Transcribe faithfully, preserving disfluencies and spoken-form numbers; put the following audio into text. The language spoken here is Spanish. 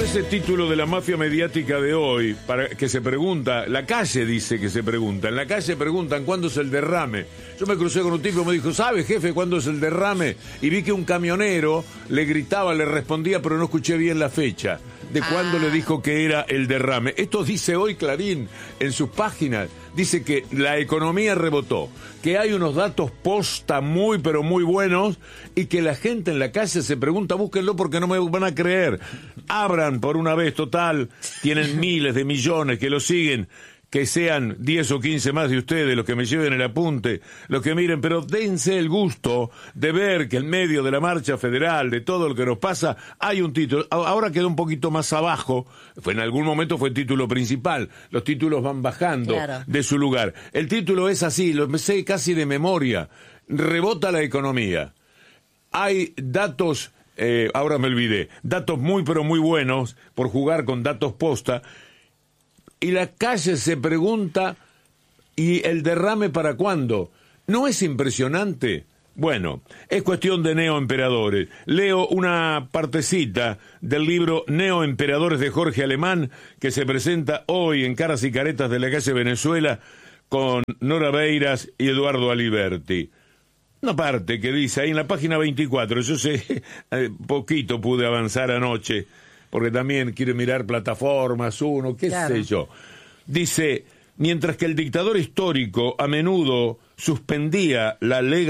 ese título de la mafia mediática de hoy, para que se pregunta, la calle dice que se pregunta, en la calle preguntan cuándo es el derrame. Yo me crucé con un tipo y me dijo, ¿sabe, jefe, cuándo es el derrame? Y vi que un camionero le gritaba, le respondía, pero no escuché bien la fecha de cuándo ah. le dijo que era el derrame. Esto dice hoy Clarín en sus páginas. Dice que la economía rebotó, que hay unos datos posta muy pero muy buenos y que la gente en la calle se pregunta, búsquenlo porque no me van a creer. Abran por una vez, total, tienen miles de millones que lo siguen. Que sean diez o quince más de ustedes los que me lleven el apunte, los que miren, pero dense el gusto de ver que en medio de la marcha federal, de todo lo que nos pasa, hay un título. Ahora queda un poquito más abajo, fue en algún momento fue el título principal, los títulos van bajando claro. de su lugar. El título es así, lo sé casi de memoria, rebota la economía. Hay datos, eh, ahora me olvidé, datos muy pero muy buenos, por jugar con datos posta. Y la calle se pregunta, ¿y el derrame para cuándo? ¿No es impresionante? Bueno, es cuestión de neoemperadores. Leo una partecita del libro Neoemperadores de Jorge Alemán, que se presenta hoy en Caras y Caretas de la calle Venezuela con Nora Beiras y Eduardo Aliberti. Una parte que dice ahí en la página veinticuatro, yo sé, poquito pude avanzar anoche, porque también quiero mirar plataformas, uno, qué claro. sé yo. Dice, mientras que el dictador histórico a menudo suspendía la legalidad